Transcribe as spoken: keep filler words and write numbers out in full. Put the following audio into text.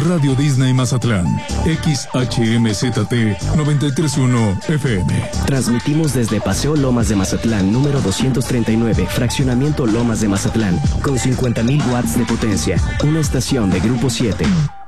Radio Disney Mazatlán, X H M Z T noventa y tres punto uno F M. Transmitimos desde Paseo Lomas de Mazatlán, número doscientos treinta y nueve, Fraccionamiento Lomas de Mazatlán, con cincuenta mil watts de potencia, una estación de Grupo siete.